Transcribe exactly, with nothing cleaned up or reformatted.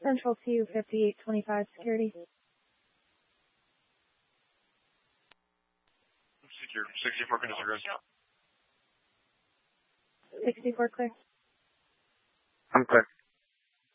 Central two fifty-eight twenty-five security. Secure. sixty-four can disregard. sixty-four clear. I'm clear.